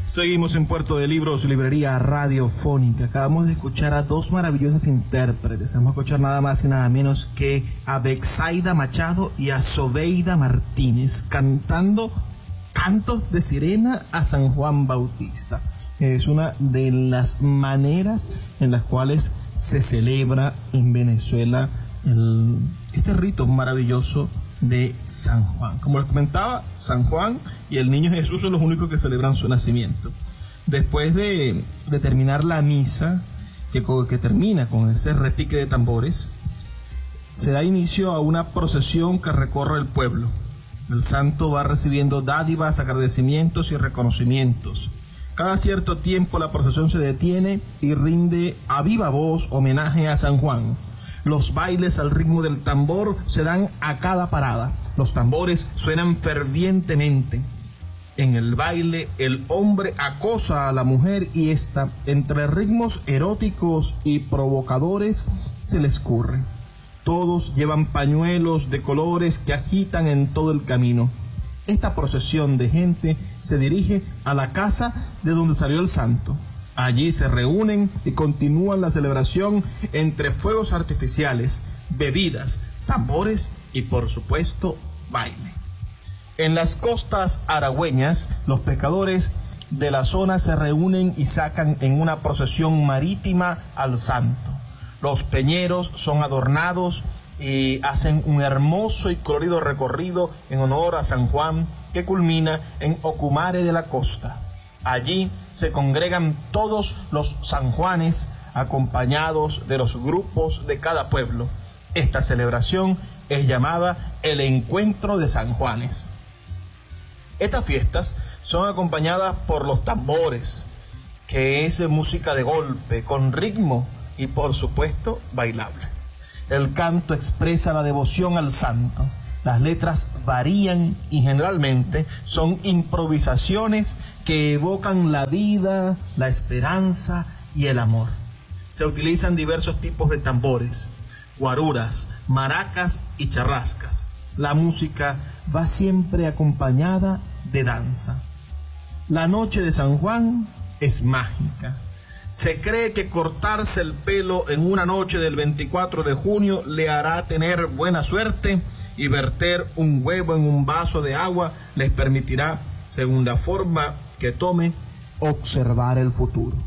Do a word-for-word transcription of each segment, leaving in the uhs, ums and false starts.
Seguimos en Puerto de Libros, librería radiofónica. Acabamos de escuchar a dos maravillosas intérpretes. Vamos a escuchar nada más y nada menos que a Betsaida Machado y a Sobeida Martínez cantando cantos de sirena a San Juan Bautista. Es una de las maneras en las cuales se celebra en Venezuela el, este rito maravilloso de San Juan. Como les comentaba, San Juan y el niño Jesús son los únicos que celebran su nacimiento. Después de, de terminar la misa, que, que termina con ese repique de tambores, se da inicio a una procesión que recorre el pueblo. El santo va recibiendo dádivas, agradecimientos y reconocimientos. Cada cierto tiempo la procesión se detiene y rinde a viva voz homenaje a San Juan. Los bailes al ritmo del tambor se dan a cada parada. Los tambores suenan fervientemente. En el baile, el hombre acosa a la mujer y ésta, entre ritmos eróticos y provocadores, se les escurre. Todos llevan pañuelos de colores que agitan en todo el camino. Esta procesión de gente se dirige a la casa de donde salió el santo. Allí se reúnen y continúan la celebración entre fuegos artificiales, bebidas, tambores y, por supuesto, baile. En las costas aragüeñas, los pescadores de la zona se reúnen y sacan en una procesión marítima al santo. Los peñeros son adornados y hacen un hermoso y colorido recorrido en honor a San Juan que culmina en Ocumare de la Costa. Allí se congregan todos los sanjuanes acompañados de los grupos de cada pueblo. Esta celebración es llamada el Encuentro de San Juanes. Estas fiestas son acompañadas por los tambores, que es música de golpe, con ritmo y por supuesto bailable. El canto expresa la devoción al santo. Las letras varían y generalmente son improvisaciones que evocan la vida, la esperanza y el amor. Se utilizan diversos tipos de tambores, guaruras, maracas y charrascas. La música va siempre acompañada de danza. La noche de San Juan es mágica. Se cree que cortarse el pelo en una noche del veinticuatro de junio le hará tener buena suerte, y verter un huevo en un vaso de agua les permitirá, según la forma que tome, observar el futuro.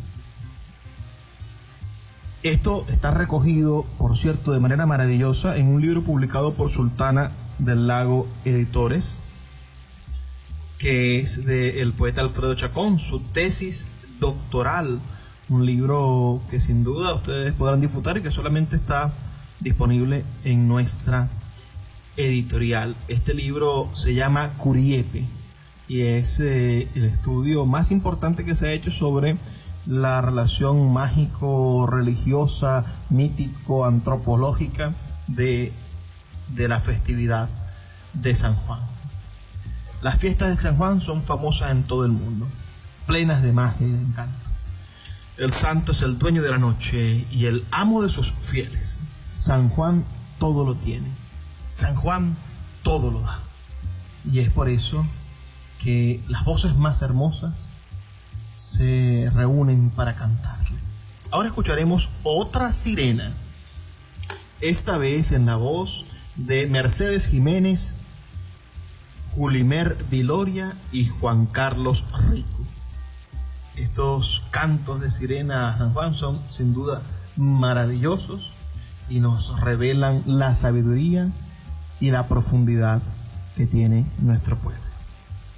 Esto está recogido, por cierto, de manera maravillosa en un libro publicado por Sultana del Lago Editores, que es del poeta Alfredo Chacón, su tesis doctoral, un libro que sin duda ustedes podrán disfrutar y que solamente está disponible en nuestra editorial. Este libro se llama Curiepe y es eh, el estudio más importante que se ha hecho sobre la relación mágico-religiosa, mítico-antropológica de, de la festividad de San Juan. Las fiestas de San Juan son famosas en todo el mundo, plenas de magia y de encanto. El santo es el dueño de la noche y el amo de sus fieles. San Juan todo lo tiene. San Juan todo lo da. Y es por eso que las voces más hermosas se reúnen para cantarle. Ahora escucharemos otra sirena, esta vez en la voz de Mercedes Jiménez, Julimer Viloria y Juan Carlos Rico. Estos cantos de sirena a San Juan son sin duda maravillosos y nos revelan la sabiduría y la profundidad que tiene nuestro pueblo.